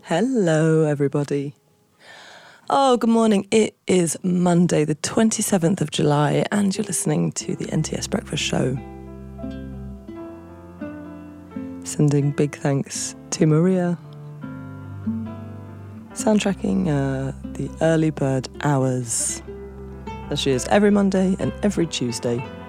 Hello, everybody. Oh, good morning. It is Monday, the 27th of July, and you're listening to the NTS Breakfast Show. Sending big thanks to Maria. Soundtracking the early bird hours, as she is every Monday and every Tuesday.